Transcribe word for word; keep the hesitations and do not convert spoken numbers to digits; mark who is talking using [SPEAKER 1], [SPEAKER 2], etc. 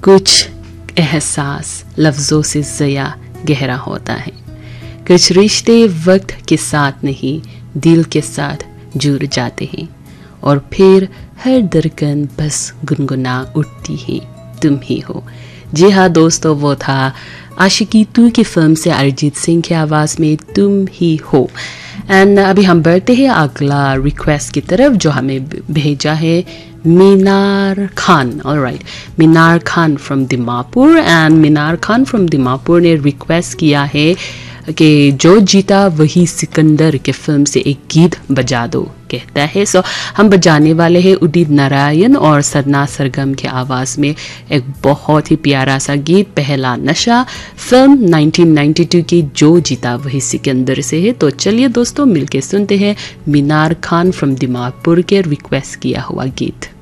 [SPEAKER 1] कुछ एहसास लफ्ज़ों से ज़्यादा गहरा होता है। कुछ रिश्ते वक्त के साथ नहीं दिल के साथ जुड़ जाते हैं और फिर हर धड़कन बस गुनगुना उठती है तुम ही हो। जी हाँ दोस्तों, वो था आशिकी टू की फिल्म से अरिजीत सिंह की आवाज़ में तुम ही हो। एंड अभी हम बढ़ते हैं अगला रिक्वेस्ट की तरफ जो हमें भेजा है मीनार Khan. Alright, Minar Khan from Dimapur. And Minar Khan from Dimapur ने रिक्वेस्ट किया है कि जो जीता वही सिकंदर के फिल्म से एक गीत बजा दो कहता है। सो so, हम बजाने वाले हैं उदित नारायण और सदना सरगम के आवाज़ में एक बहुत ही प्यारा सा गीत, पहला नशा, फिल्म नाइनटीन नाइंटी टू की जो जीता वही सिकंदर से है। तो चलिए दोस्तों मिलके सुनते हैं मीनार खान फ्रॉम दिमापुर के रिक्वेस्ट किया हुआ गीत।